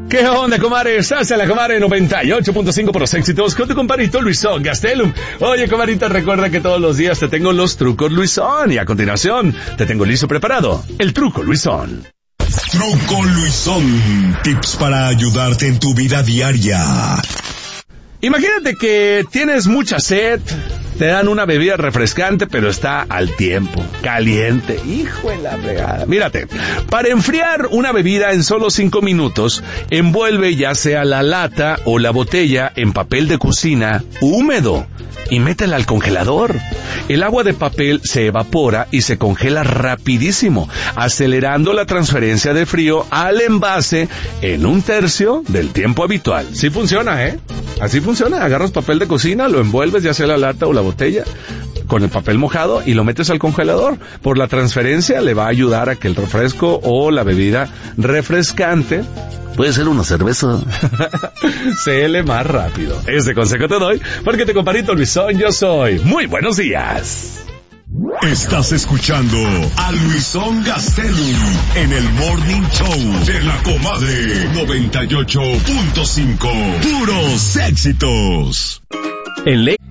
¿Qué onda, comadre? Salsa la comadre 98.5 por los éxitos con tu compadrito Luisón Gastelum. Oye, comadrita, recuerda que todos los días te tengo los trucos Luisón y a continuación te tengo listo preparado el truco Luisón. Truco Luisón. Tips para ayudarte en tu vida diaria. Imagínate que tienes mucha sed, te dan una bebida refrescante, pero está al tiempo, caliente. Hijo de la fregada. Mírate, para enfriar una bebida en solo 5 minutos, envuelve ya sea la lata o la botella en papel de cocina húmedo y métela al congelador. El agua de papel se evapora y se congela rapidísimo, acelerando la transferencia de frío al envase en 1/3 del tiempo habitual. Sí funciona, Así funciona. Agarras papel de cocina, lo envuelves, ya sea la lata o la botella, con el papel mojado y lo metes al congelador. Por la transferencia le va a ayudar a que el refresco o la bebida refrescante, puede ser una cerveza, se hele más rápido. Este consejo te doy porque te compadrito Luisón yo soy. Muy buenos días. Estás escuchando a Luisón Gastelum en el Morning Show de la Comadre 98.5. Puros éxitos. En ley.